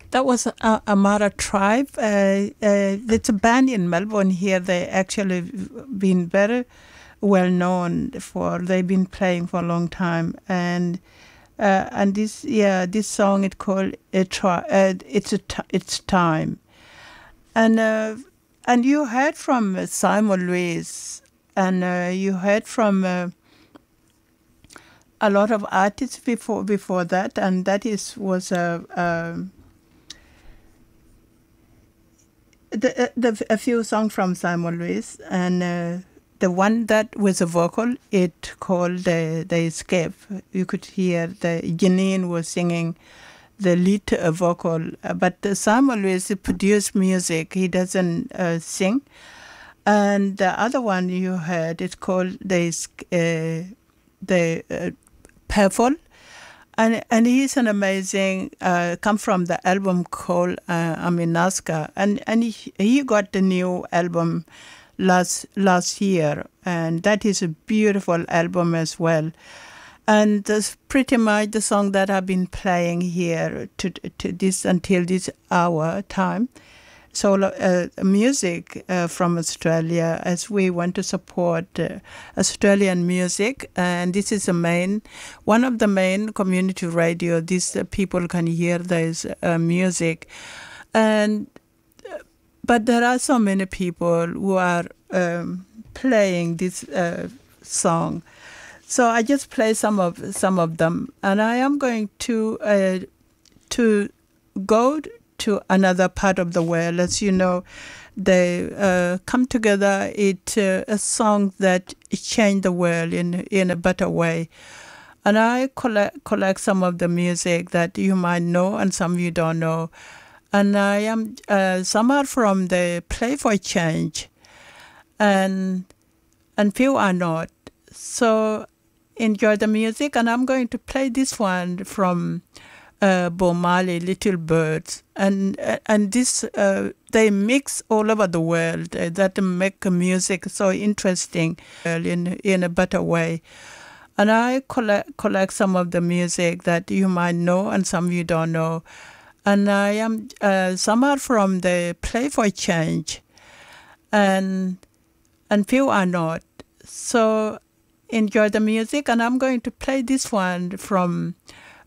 That was Amara Tribe. It's a band in Melbourne here. They actually been very well known for. They've been playing for a long time, and this song it called it's time, and you heard from Simon Lewis, and you heard from a lot of artists before that, and that is was a few songs from Simon Lewis, and the one that was a vocal, it called the Escape. You could hear the Janine was singing the lead vocal, but Simon Lewis produced music. He doesn't sing. And the other one you heard, it's called the Purple. And he's an amazing, come from the album called Aminaska. And he got the new album last year. And that is a beautiful album as well. And that's pretty much the song that I've been playing here to this until this hour time. So music from Australia, as we want to support Australian music, and this is one of the main community radio. These people can hear this music, but there are so many people who are playing this song. So I just play some of them, and I am going to go to another part of the world. As you know, they come together. It's a song that changed the world in a better way. And I collect some of the music that you might know and some you don't know. And I am some are from the Play for Change, and few are not. So enjoy the music, and I'm going to play this one from Bob Marley, Little Birds, and this they mix all over the world that make music so interesting in a better way. And I collect some of the music that you might know and some you don't know. And I am some are from the Play for Change, and few are not. So enjoy the music, and I'm going to play this one from